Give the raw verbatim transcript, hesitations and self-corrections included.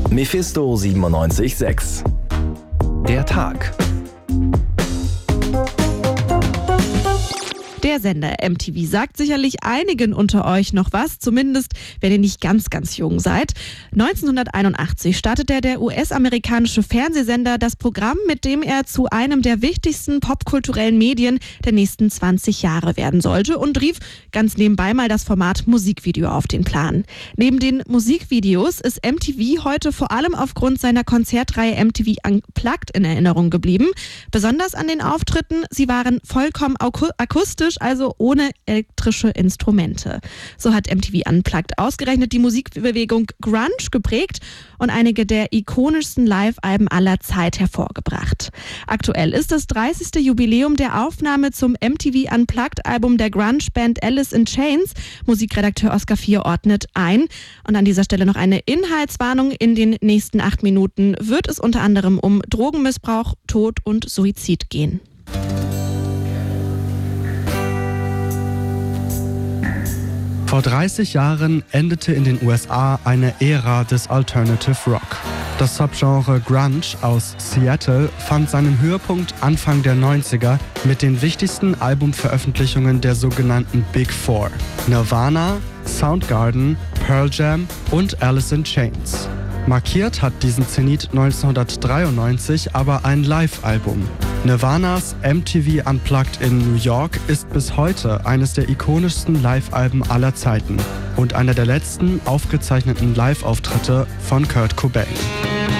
Mephisto siebenundneunzig Komma sechs. Der Tag. Der Sender M T V sagt sicherlich einigen unter euch noch was, zumindest wenn ihr nicht ganz, ganz jung seid. neunzehnhunderteinundachtzig startete der U S-amerikanische Fernsehsender das Programm, mit dem er zu einem der wichtigsten popkulturellen Medien der nächsten zwanzig Jahre werden sollte und rief ganz nebenbei mal das Format Musikvideo auf den Plan. Neben den Musikvideos ist M T V heute vor allem aufgrund seiner Konzertreihe M T V Unplugged in Erinnerung geblieben. Besonders an den Auftritten, sie waren vollkommen akustisch, also ohne elektrische Instrumente. So hat M T V Unplugged ausgerechnet die Musikbewegung Grunge geprägt und einige der ikonischsten Live-Alben aller Zeit hervorgebracht. Aktuell ist das dreißigste Jubiläum der Aufnahme zum M T V Unplugged-Album der Grunge-Band Alice in Chains. Musikredakteur Oskar Vier ordnet ein. Und an dieser Stelle noch eine Inhaltswarnung. In den nächsten acht Minuten wird es unter anderem um Drogenmissbrauch, Tod und Suizid gehen. Vor dreißig Jahren endete in den U S A eine Ära des Alternative Rock. Das Subgenre Grunge aus Seattle fand seinen Höhepunkt Anfang der neunziger mit den wichtigsten Albumveröffentlichungen der sogenannten Big Four: Nirvana, Soundgarden, Pearl Jam und Alice in Chains. Markiert hat diesen Zenit neunzehnhundertdreiundneunzig aber ein Live-Album. Nirvanas M T V Unplugged in New York ist bis heute eines der ikonischsten Live-Alben aller Zeiten und einer der letzten aufgezeichneten Live-Auftritte von Kurt Cobain.